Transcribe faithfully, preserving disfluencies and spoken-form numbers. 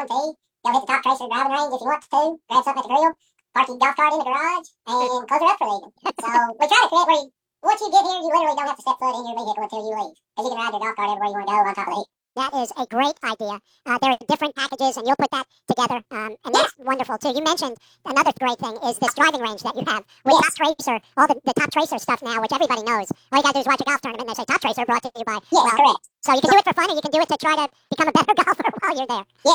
one tee, go hit the Top Tracer driving range if you want to, grab something at the grill, park your golf cart in the garage, and close it up for the evening. So we try to create where you, once you get here, you literally don't have to step foot in your vehicle until you leave, because you can ride your golf cart everywhere you want to go on top of the heat. That is a great idea. Uh, there are different packages, and you'll put that together, um, and that's yeah. wonderful too. You mentioned another great thing is this driving range that you have with yes. Top Tracer, all the, the Top Tracer stuff now, which everybody knows. All you gotta do is watch a golf tournament, and they say Top Tracer brought to you by. Yes, well, correct. So you can do it for fun, and you can do it to try to become a better golfer while you're there. Yeah.